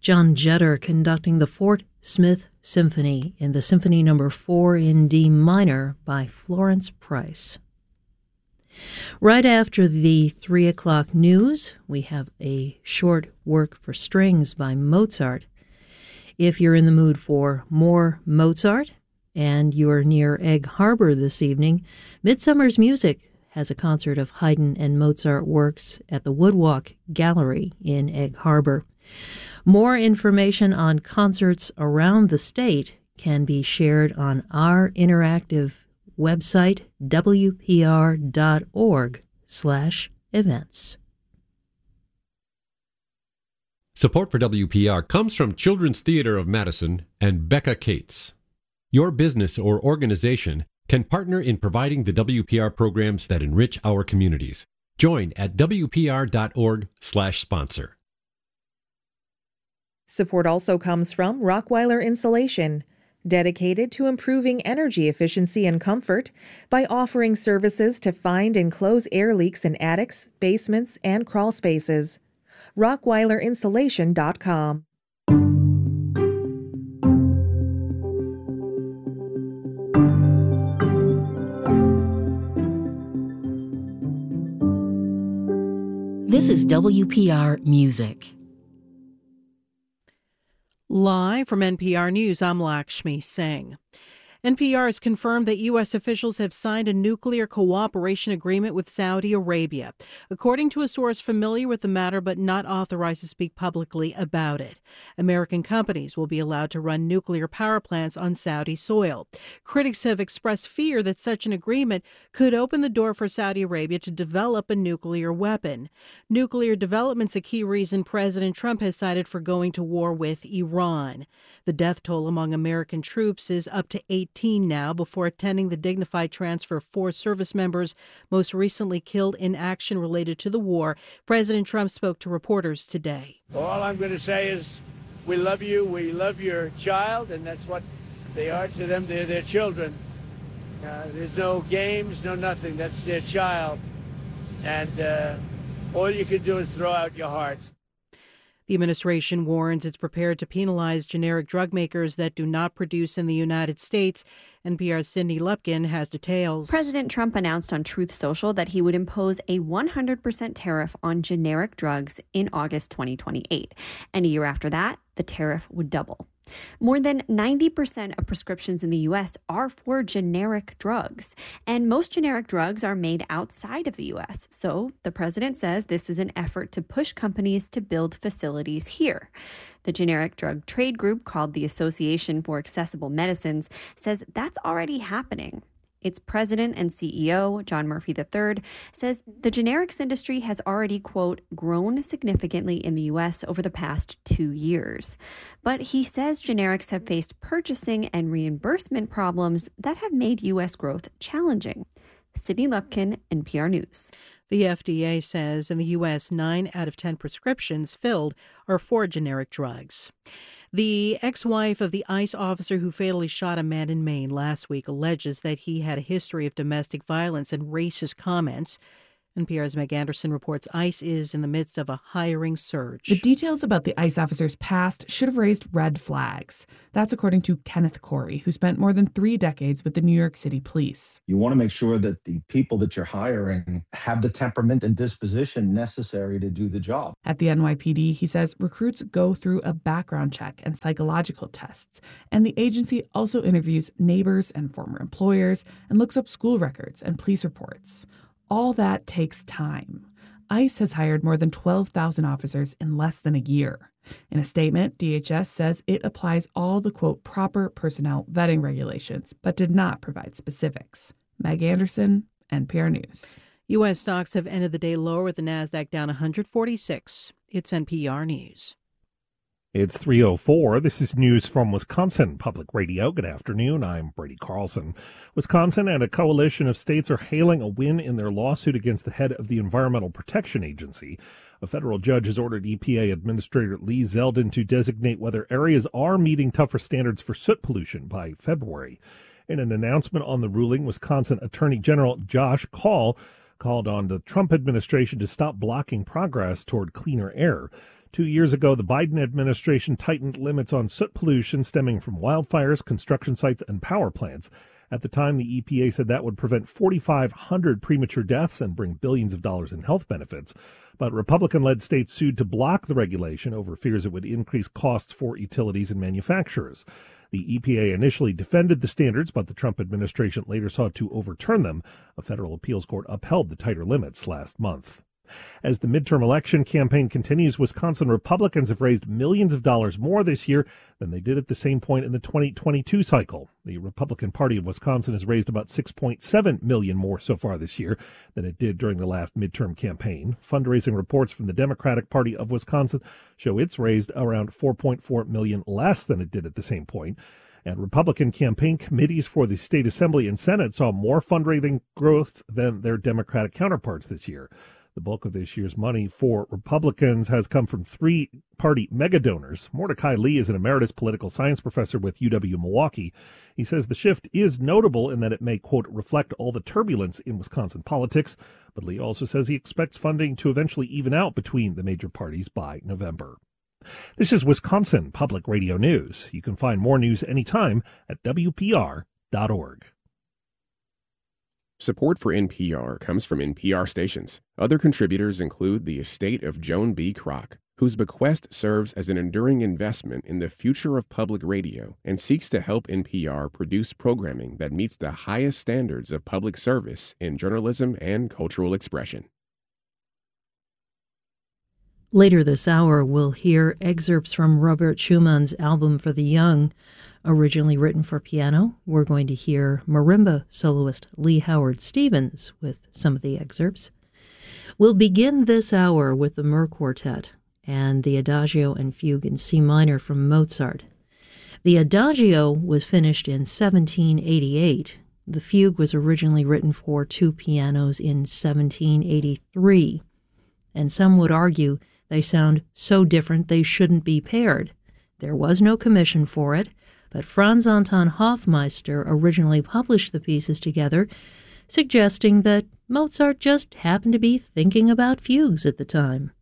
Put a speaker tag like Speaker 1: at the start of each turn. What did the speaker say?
Speaker 1: John Jetter conducting the Fort Smith Symphony in the Symphony No. 4 in D minor by Florence Price. Right after the 3 o'clock news, we have a short work for strings by Mozart. If you're in the mood for more Mozart and you're near Egg Harbor this evening, Midsummer's Music has a concert of Haydn and Mozart works at the Woodwalk Gallery in Egg Harbor. More information on concerts around the state can be shared on our interactive website, wpr.org/events.
Speaker 2: Support for WPR comes from Children's Theater of Madison and Becca Cates. Your business or organization can partner in providing the WPR programs that enrich our communities. Join at wpr.org/sponsor.
Speaker 3: Support also comes from Rockweiler Insulation, dedicated to improving energy efficiency and comfort by offering services to find and close air leaks in attics, basements, and crawl spaces. RockWeilerInsulation.com.
Speaker 4: This is WPR Music.
Speaker 5: Live from NPR News, I'm Lakshmi Singh. NPR has confirmed that U.S. officials have signed a nuclear cooperation agreement with Saudi Arabia, according to a source familiar with the matter but not authorized to speak publicly about it. American companies will be allowed to run nuclear power plants on Saudi soil. Critics have expressed fear that such an agreement could open the door for Saudi Arabia to develop a nuclear weapon. Nuclear development's a key reason President Trump has cited for going to war with Iran. The death toll among American troops is up to 18 now. Before attending the dignified transfer of 4 service members most recently killed in action related to the war, President Trump spoke to reporters today.
Speaker 6: All I'm going to say is we love you, we love your child, and that's what they are to them. They're their children. There's no games, no nothing. That's their child. And all you can do is throw out your hearts.
Speaker 5: The administration warns it's prepared to penalize generic drug makers that do not produce in the United States. NPR's Cindy Lupkin has details.
Speaker 7: President Trump announced on Truth Social that he would impose a 100% tariff on generic drugs in August 2028. And a year after that, the tariff would double. More than 90% of prescriptions in the U.S. are for generic drugs, and most generic drugs are made outside of the U.S. So the president says this is an effort to push companies to build facilities here. The generic drug trade group, called the Association for Accessible Medicines, says that's already happening. Its president and CEO, John Murphy III, says the generics industry has already, quote, grown significantly in the U.S. over the past 2 years. But he says generics have faced purchasing and reimbursement problems that have made U.S. growth challenging. Sydney Lupkin, NPR News.
Speaker 5: The FDA says in the U.S., 9 out of 10 prescriptions filled are for generic drugs. The ex-wife of the ICE officer who fatally shot a man in Maine last week alleges that he had a history of domestic violence and racist comments. NPR's Meg Anderson reports ICE is in the midst of a hiring surge.
Speaker 8: The details about the ICE officer's past should have raised red flags. That's according to Kenneth Corey, who spent more than 3 decades with the New York City Police.
Speaker 9: You want to make sure that the people that you're hiring have the temperament and disposition necessary to do the job.
Speaker 8: At the NYPD, he says recruits go through a background check and psychological tests, and the agency also interviews neighbors and former employers and looks up school records and police reports. All that takes time. ICE has hired more than 12,000 officers in less than a year. In a statement, DHS says it applies all the, quote, proper personnel vetting regulations, but did not provide specifics. Meg Anderson, NPR News.
Speaker 5: U.S. stocks have ended the day lower with the Nasdaq down 146. It's NPR News.
Speaker 10: It's 3:04. This is news from Wisconsin Public Radio. Good afternoon. I'm Brady Carlson. Wisconsin and a coalition of states are hailing a win in their lawsuit against the head of the Environmental Protection Agency. A federal judge has ordered EPA Administrator Lee Zeldin to designate whether areas are meeting tougher standards for soot pollution by February. In an announcement on the ruling, Wisconsin Attorney General Josh Kaul called on the Trump administration to stop blocking progress toward cleaner air. 2 years ago, the Biden administration tightened limits on soot pollution stemming from wildfires, construction sites, and power plants. At the time, the EPA said that would prevent 4,500 premature deaths and bring billions of dollars in health benefits. But Republican-led states sued to block the regulation over fears it would increase costs for utilities and manufacturers. The EPA initially defended the standards, but the Trump administration later sought to overturn them. A federal appeals court upheld the tighter limits last month. As the midterm election campaign continues, Wisconsin Republicans have raised millions of dollars more this year than they did at the same point in the 2022 cycle. The Republican Party of Wisconsin has raised about $6.7 million more so far this year than it did during the last midterm campaign. Fundraising reports from the Democratic Party of Wisconsin show it's raised around $4.4 million less than it did at the same point. And Republican campaign committees for the state assembly and Senate saw more fundraising growth than their Democratic counterparts this year. The bulk of this year's money for Republicans has come from three-party mega-donors. Mordecai Lee is an emeritus political science professor with UW-Milwaukee. He says the shift is notable in that it may, quote, reflect all the turbulence in Wisconsin politics. But Lee also says he expects funding to eventually even out between the major parties by November. This is Wisconsin Public Radio News. You can find more news anytime at WPR.org.
Speaker 11: Support for NPR comes from NPR stations. Other contributors include the estate of Joan B. Kroc, whose bequest serves as an enduring investment in the future of public radio and seeks to help NPR produce programming that meets the highest standards of public service in journalism and cultural expression.
Speaker 1: Later this hour, we'll hear excerpts from Robert Schumann's Album for the Young, originally written for piano. We're going to hear marimba soloist Lee Howard Stevens with some of the excerpts. We'll begin this hour with the Myrrh Quartet and the Adagio and Fugue in C minor from Mozart. The Adagio was finished in 1788. The Fugue was originally written for two pianos in 1783. And some would argue they sound so different they shouldn't be paired. There was no commission for it, but Franz Anton Hofmeister originally published the pieces together, suggesting that Mozart just happened to be thinking about fugues at the time.